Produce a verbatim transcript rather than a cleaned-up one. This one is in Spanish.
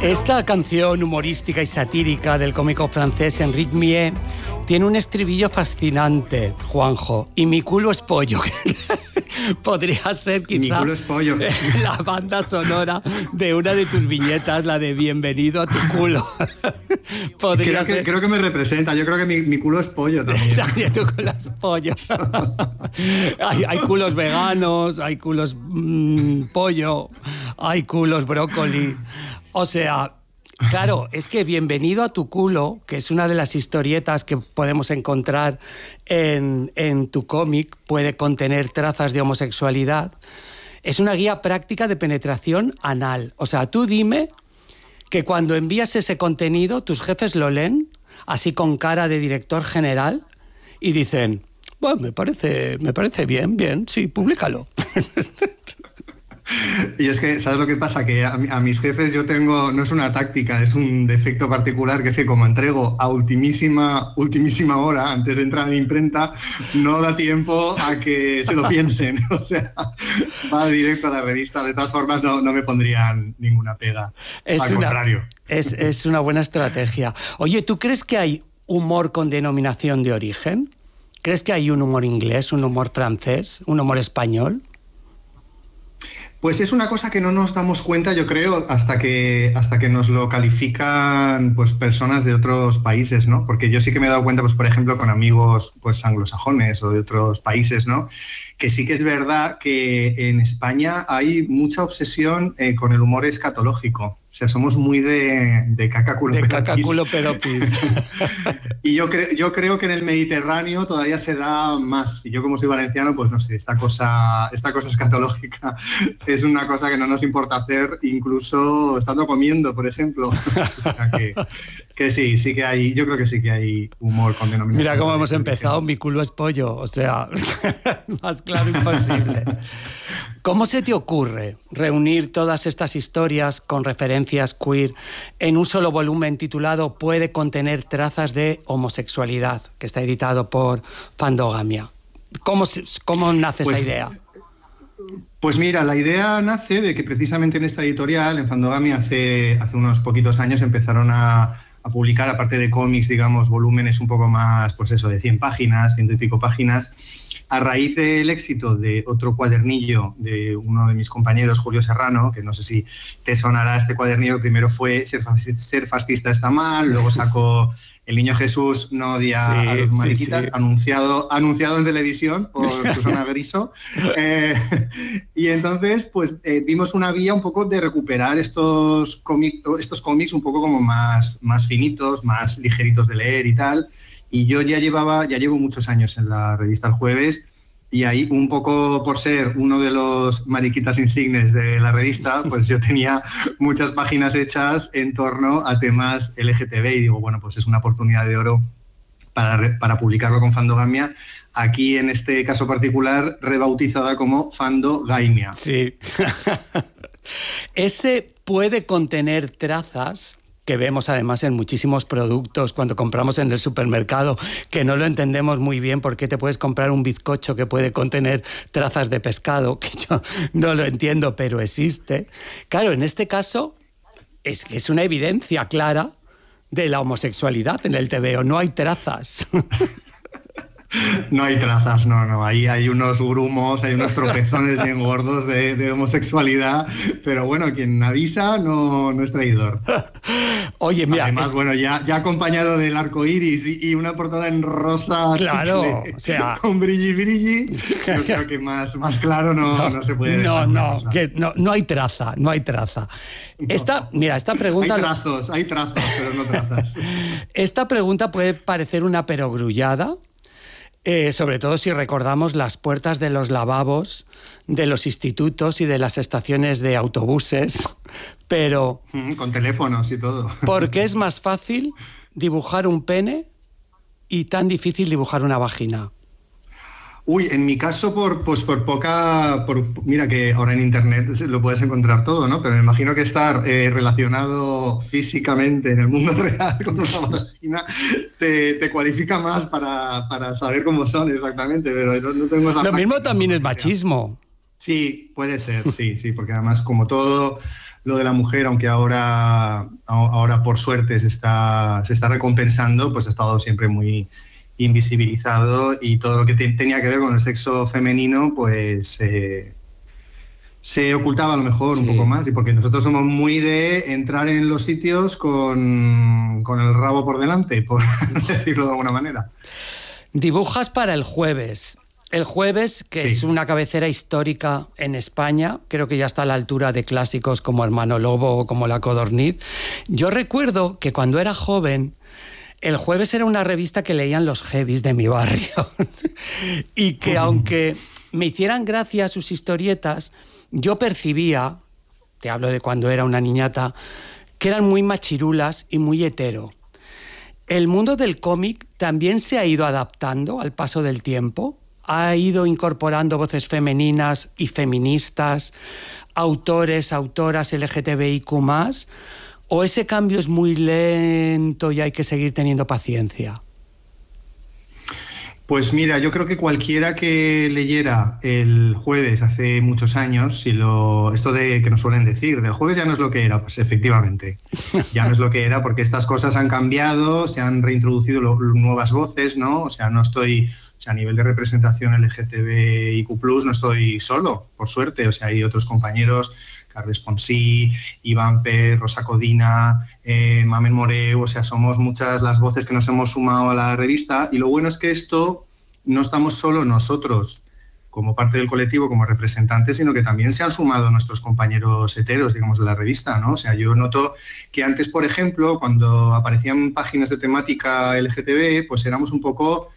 Esta canción humorística y satírica del cómico francés Enrique Millet tiene un estribillo fascinante, Juanjo, y mi culo es pollo. Podría ser quizá mi culo es pollo. La banda sonora de una de tus viñetas, la de Bienvenido a tu culo. Podría creo, ser... que, creo que me representa, yo creo que mi, mi culo es pollo también. También tu culo es pollo. hay, hay culos veganos, hay culos mmm, pollo, hay culos brócoli. O sea... Claro, es que Bienvenido a tu culo, que es una de las historietas que podemos encontrar en, en tu cómic, puede contener trazas de homosexualidad, es una guía práctica de penetración anal. O sea, tú dime que cuando envías ese contenido, tus jefes lo leen, así con cara de director general, y dicen, bueno, me parece, me parece bien, bien, sí, públicalo. Y es que, ¿sabes lo que pasa? Que a, a mis jefes yo tengo, no es una táctica, es un defecto particular, que es que como entrego a ultimísima, ultimísima hora, antes de entrar en imprenta, no da tiempo a que se lo piensen. O sea, va directo a la revista. De todas formas, no, no me pondrían ninguna pega. Es Al una, contrario. Es, es una buena estrategia. Oye, ¿tú crees que hay humor con denominación de origen? ¿Crees que hay un humor inglés, un humor francés, un humor español? Pues es una cosa que no nos damos cuenta, yo creo, hasta que, hasta que nos lo califican pues, personas de otros países, ¿no? Porque yo sí que me he dado cuenta, pues, por ejemplo, con amigos pues, anglosajones o de otros países, ¿no? Que sí que es verdad que en España hay mucha obsesión eh, con el humor escatológico. O sea, somos muy de, de caca culo de pedopis. caca culo pedopis. Y yo, cre yo creo que en el Mediterráneo todavía se da más. Y yo, como soy valenciano, pues no sé, esta cosa, esta cosa escatológica es una cosa que no nos importa hacer, incluso estando comiendo, por ejemplo. O sea que, que sí, sí que hay, yo creo que sí que hay humor con denominación. Mira cómo hemos empezado, mi culo es pollo, o sea, más claro imposible. ¿Cómo se te ocurre reunir todas estas historias con referencias queer en un solo volumen titulado Puede contener trazas de homosexualidad, que está editado por Fandogamia? ¿Cómo, cómo nace pues, esa idea? Pues mira, la idea nace de que precisamente en esta editorial, en Fandogamia, hace, hace unos poquitos años empezaron a, a publicar, aparte de cómics, digamos, volúmenes un poco más, pues eso, de cien páginas, ciento y pico páginas. A raíz del éxito de otro cuadernillo de uno de mis compañeros, Julio Serrano, que no sé si te sonará este cuadernillo, primero fue Ser fascista, ser fascista está mal, luego sacó El niño Jesús no odia sí, a los mariquitas, sí, sí. Anunciado, anunciado en televisión por Susana Griso. Eh, y entonces pues eh, vimos una vía un poco de recuperar estos, cómic, estos cómics un poco como más, más finitos, más ligeritos de leer y tal. Y yo ya llevaba, ya llevo muchos años en la revista El Jueves, y ahí, un poco por ser uno de los mariquitas insignes de la revista, pues yo tenía muchas páginas hechas en torno a temas L G T B, y digo, bueno, pues es una oportunidad de oro para, para publicarlo con Fandogamia, aquí en este caso particular rebautizada como Fandogaimia. Sí. Ese puede contener trazas que vemos además en muchísimos productos cuando compramos en el supermercado, que no lo entendemos muy bien porque te puedes comprar un bizcocho que puede contener trazas de pescado, que yo no lo entiendo, pero existe. Claro, en este caso es que es una evidencia clara de la homosexualidad en el tebeo, no hay trazas. No hay trazas, no, no. Ahí hay unos grumos, hay unos tropezones bien gordos de, de homosexualidad, pero bueno, quien avisa no, no es traidor. Oye, mira... Además, es... bueno, ya, ya acompañado del arco iris y, y una portada en rosa... Claro, chicle, o sea... con brilli brilli, yo creo que más, más claro no, no, no se puede No, no, que no, no hay traza, no hay traza. No. Esta, mira, esta pregunta... Hay trazos, hay trazos, pero no trazas. Esta pregunta puede parecer una perogrullada, Eh, sobre todo si recordamos las puertas de los lavabos, de los institutos y de las estaciones de autobuses, pero... Con teléfonos y todo. ¿Por qué es más fácil dibujar un pene y tan difícil dibujar una vagina? Uy, en mi caso, por, pues por poca... Por, mira que ahora en internet lo puedes encontrar todo, ¿no? Pero me imagino que estar eh, relacionado físicamente en el mundo real con una vagina te, te cualifica más para, para saber cómo son exactamente, pero no, no tengo esa... Lo mismo también es machismo. Sí, puede ser, sí, sí, porque además como todo... lo de la mujer, aunque ahora, ahora por suerte se está, se está recompensando, pues ha estado siempre muy invisibilizado, y todo lo que te, tenía que ver con el sexo femenino, pues eh, se ocultaba a lo mejor sí. un poco más, y porque nosotros somos muy de entrar en los sitios con, con el rabo por delante, por decirlo de alguna manera. Dibujas para El Jueves. El Jueves, que sí. es una cabecera histórica en España, creo que ya está a la altura de clásicos como Hermano Lobo o como La Codorniz. Yo recuerdo que cuando era joven, El Jueves era una revista que leían los heavies de mi barrio y que aunque me hicieran gracia sus historietas, yo percibía, te hablo de cuando era una niñata, que eran muy machirulas y muy hetero. ¿El mundo del cómic también se ha ido adaptando al paso del tiempo? ¿Ha ido incorporando voces femeninas y feministas, autores, autoras L G T B I Q más? ¿O ese cambio es muy lento y hay que seguir teniendo paciencia? Pues mira, yo creo que cualquiera que leyera El Jueves hace muchos años, si lo, esto de que nos suelen decir, del jueves ya no es lo que era, pues efectivamente, ya no es lo que era, porque estas cosas han cambiado, se han reintroducido lo, nuevas voces, ¿no? O sea, no estoy, o sea, a nivel de representación L G T B I Q plus, no estoy solo, por suerte, o sea, hay otros compañeros, Carles Ponsí, Iván P., Rosa Codina, eh, Mamen Moreu, o sea, somos muchas las voces que nos hemos sumado a la revista, y lo bueno es que esto no estamos solo nosotros como parte del colectivo, como representantes, sino que también se han sumado nuestros compañeros heteros, digamos, de la revista, ¿no? O sea, yo noto que antes, por ejemplo, cuando aparecían páginas de temática L G T B, pues éramos un poco